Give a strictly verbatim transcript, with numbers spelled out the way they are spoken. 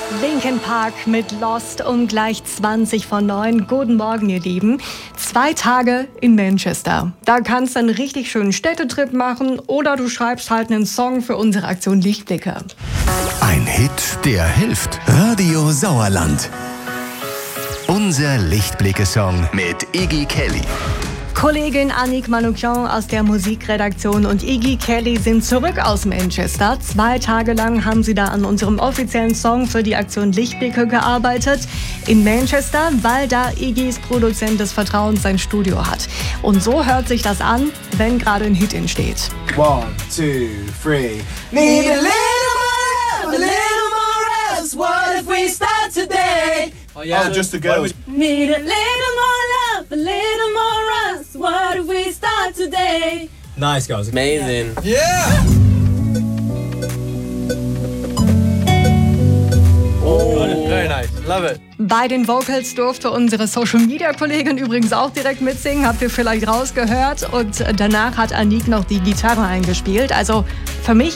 Linkin Park mit Lost um gleich zwanzig von neun. Guten Morgen, ihr Lieben. Zwei Tage in Manchester. Da kannst du einen richtig schönen Städtetrip machen oder du schreibst halt einen Song für unsere Aktion Lichtblicke. Ein Hit, der hilft. Radio Sauerland. Unser Lichtblicke-Song mit Iggy Kelly. Kollegin Annick Manoukian aus der Musikredaktion und Iggy Kelly sind zurück aus Manchester. Zwei Tage lang haben sie da an unserem offiziellen Song für die Aktion Lichtblicke gearbeitet. In Manchester, weil da Iggys Produzent des Vertrauens sein Studio hat. Und so hört sich das an, wenn gerade ein Hit entsteht. One, two, three. Need a little more love, a little more rest. What if we start today? Oh, yeah. Oh, just the girls. Need a little more love, a little more rust. What if we start today? Nice, guys. Amazing. Yeah! Oh, very nice. Love it. Bei den Vocals durfte unsere Social-Media-Kollegin übrigens auch direkt mitsingen, habt ihr vielleicht rausgehört. Und danach hat Annick noch die Gitarre eingespielt. Also für mich